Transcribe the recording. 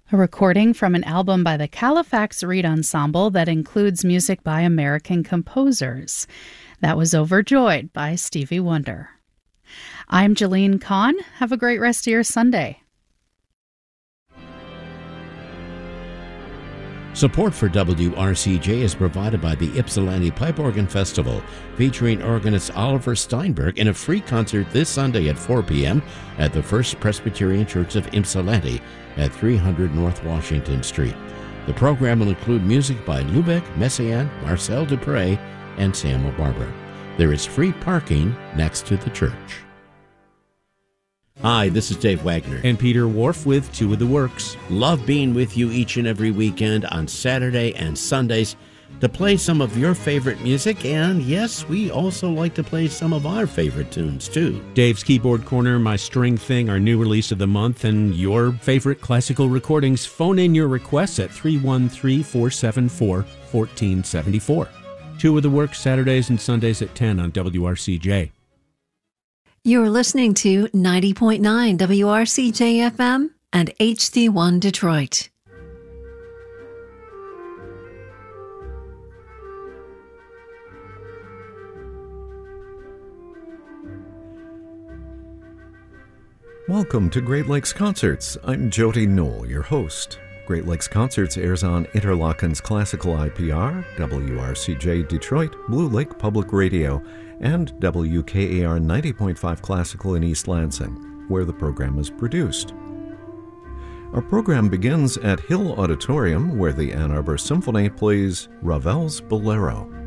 A recording from an album by the Califax Reed Ensemble that includes music by American composers. That was Overjoyed by Stevie Wonder. I'm Jeline Kahn. Have a great rest of your Sunday. Support for WRCJ is provided by the Ypsilanti Pipe Organ Festival, featuring organist Oliver Steinberg in a free concert this Sunday at 4 p.m. at the First Presbyterian Church of Ypsilanti at 300 North Washington Street. The program will include music by Lubeck, Messiaen, Marcel Dupré, and Samuel Barber. There is free parking next to the church. Hi, this is Dave Wagner. And Peter Wharf with Two of the Works. Love being with you each and every weekend on Saturday and Sundays to play some of your favorite music. And yes, we also like to play some of our favorite tunes too. Dave's Keyboard Corner, My String Thing, our new release of the month, and your favorite classical recordings. Phone in your requests at 313-474-1474. Two of the Works, Saturdays and Sundays at 10 on WRCJ. You're listening to 90.9 WRCJ FM and HD1 Detroit. Welcome to Great Lakes Concerts. I'm Jody Knoll, your host. Great Lakes Concerts airs on Interlochen's Classical IPR, WRCJ Detroit, Blue Lake Public Radio, and WKAR 90.5 Classical in East Lansing, where the program is produced. Our program begins at Hill Auditorium, where the Ann Arbor Symphony plays Ravel's Bolero.